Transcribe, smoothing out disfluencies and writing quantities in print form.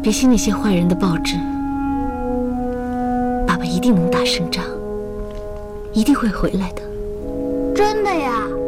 别信那些坏人的报纸。爸爸一定能打胜仗，一定会回来的。 真的呀？